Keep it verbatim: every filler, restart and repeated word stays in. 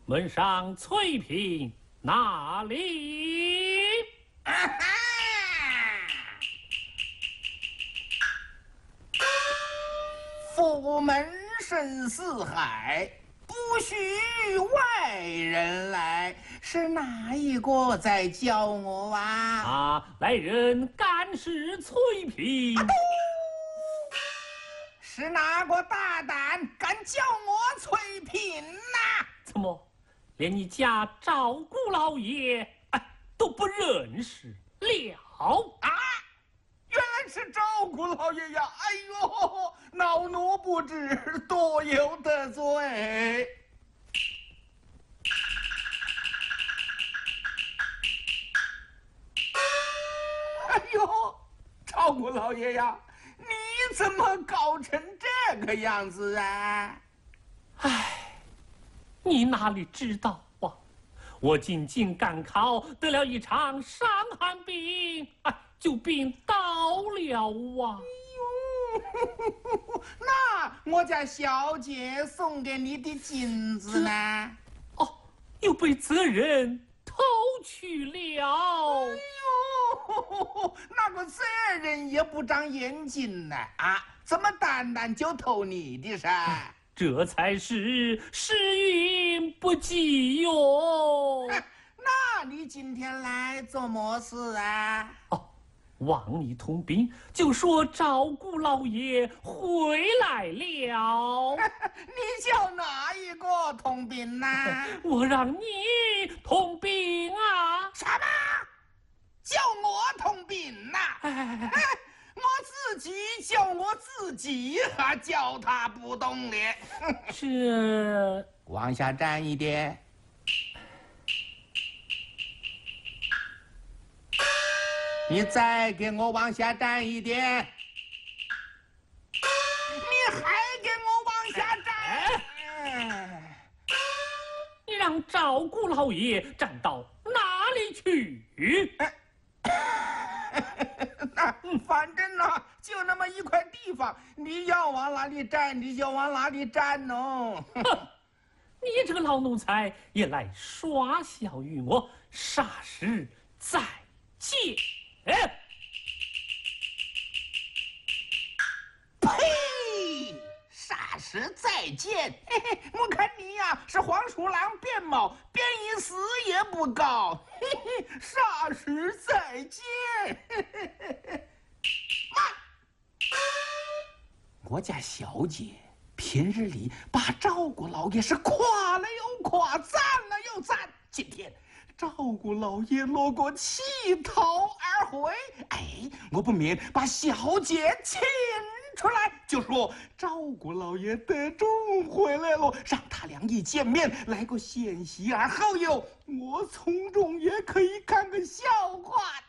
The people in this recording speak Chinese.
门上翠屏哪里？ 啊哈！府门深似海，不许外人来。是哪一个在叫我啊？ 啊，来人，干事翠屏。 啊是哪个大胆敢叫我翠屏呐？ 怎么，连你家赵姑老爷哎都不认识了啊？原来是赵姑老爷呀！哎呦，恼怒不知，多有得罪。哎呦，赵姑老爷呀，你怎么搞成这个样子啊？ 唉，你哪里知道啊？我进京赶考，得了一场伤寒病，哎，就病倒了啊！ 哎呦，那我家小姐送给你的金子呢？ 哦，又被责人偷去了。 哎呦，那个责人也不长眼睛呢啊！怎么单单就偷你的噻？ 这才是时运不济哟。 那你今天来做么事啊？ 哦，望你通禀，就说赵姑老爷回来了。 你叫哪一个通禀呢？ 我让你通禀啊！ 什么？叫我通禀呐？ 哎哎哎，我自己叫我自己，还叫他不动咧。 这往下站一点。你再给我往下站一点。你还给我往下站。哎， 你让赵姑老爷站到哪里去？ 那反正呢，就那么一块地方，你要往哪里站，你就往哪里站哦。 你这个老奴才也来耍笑于我，霎时再见。 呸！霎时再见。嘿嘿，我看你呀是黄鼠狼变猫，变一死也不高。嘿嘿，霎时再见。嘿嘿嘿嘿。妈，我家小姐平日里把赵姑老爷是夸了又夸，赞了又赞，今天赵姑老爷落过弃逃而回，哎，我不免把小姐请出来，就说赵姑老爷得中回来了，让他俩一见面来个先喜而后忧，我从中也可以看个笑话。